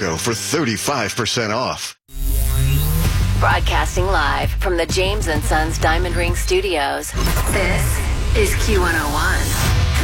logo for 35% off. Broadcasting live from the James & Sons Diamond Ring Studios. This is Q101.